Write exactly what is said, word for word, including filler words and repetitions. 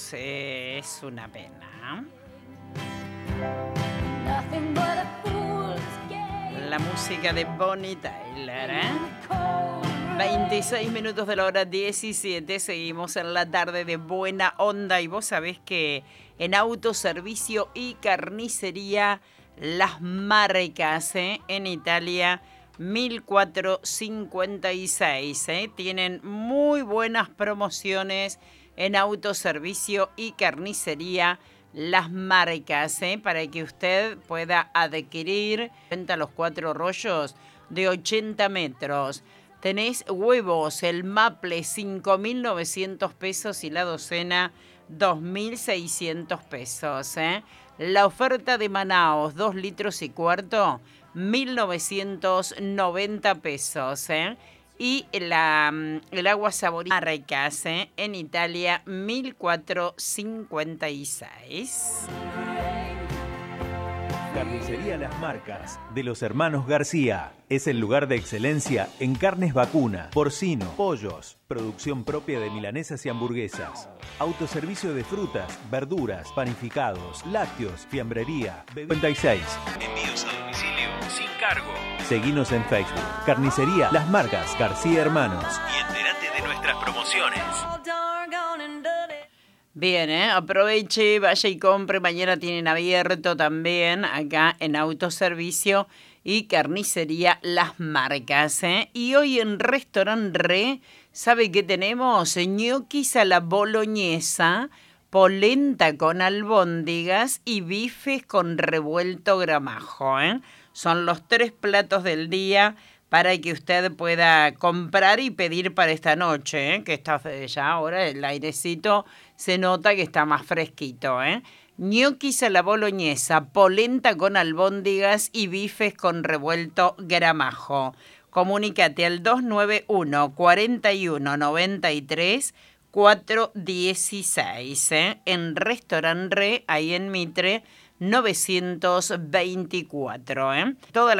menos. Eh, es una pena. La música de Bonnie Tyler, ¿eh? veintiséis minutos de la hora diecisiete. Seguimos en la tarde de Buena Onda. Y vos sabés que en autoservicio y carnicería Las Marcas, ¿eh? En Italia, mil cuatrocientos cincuenta y seis. ¿eh? Tienen muy buenas promociones en autoservicio y carnicería Las Marcas, ¿eh? Para que usted pueda adquirir los cuatro rollos de ochenta metros. Tenés huevos, el maple, cinco mil novecientos pesos y la docena, dos mil seiscientos pesos. ¿eh? La oferta de Manaos, dos litros y cuarto, mil novecientos noventa pesos. ¿eh? Y la, el agua saborizada Marcas, ¿eh? En Italia, mil cuatrocientos cincuenta y seis. Carnicería Las Marcas, de los hermanos García. Es el lugar de excelencia en carnes vacuna, porcino, pollos, producción propia de milanesas y hamburguesas, autoservicio de frutas, verduras, panificados, lácteos, fiambrería. cincuenta y seis. Envíos a domicilio sin cargo. Seguinos en Facebook. Carnicería Las Marcas García Hermanos. Y entérate de nuestras promociones. Bien, ¿eh? Aproveche, vaya y compre. Mañana tienen abierto también acá en autoservicio y carnicería Las Marcas. ¿eh? Y hoy en Restaurant Re, ¿sabe qué tenemos? Ñoquis a la boloñesa, polenta con albóndigas y bifes con revuelto gramajo. ¿eh? Son los tres platos del día para que usted pueda comprar y pedir para esta noche, ¿eh? Que está ya ahora el airecito se nota que está más fresquito. ¿eh? Ñoquis a la boloñesa, polenta con albóndigas y bifes con revuelto gramajo. Comunícate al dos nueve uno, cuarenta y uno, noventa y tres, cuatrocientos dieciséis. ¿eh? En Restaurant Re, ahí en Mitre, novecientos veinticuatro. ¿eh? Todas las